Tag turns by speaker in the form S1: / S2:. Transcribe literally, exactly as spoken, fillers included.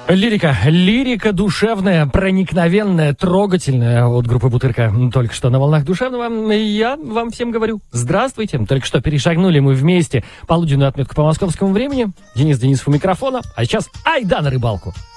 S1: Лирика, лирика душевная, проникновенная, трогательная от группы «Бутырка». Только что на волнах душевного. Я вам всем говорю здравствуйте. Только что перешагнули мы вместе полуденную отметку по московскому времени. Денис Денисов у микрофона. А сейчас айда на рыбалку.